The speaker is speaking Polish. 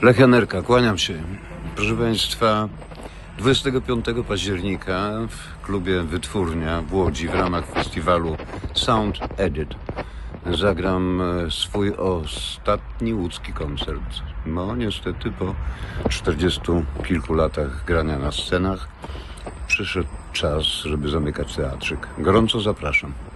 Lechianerka, kłaniam się. Proszę Państwa, 25 października w klubie Wytwórnia w Łodzi w ramach festiwalu Sound Edit zagram swój ostatni łódzki koncert. No niestety po 40 kilku latach grania na scenach przyszedł czas, żeby zamykać teatrzyk. Gorąco zapraszam.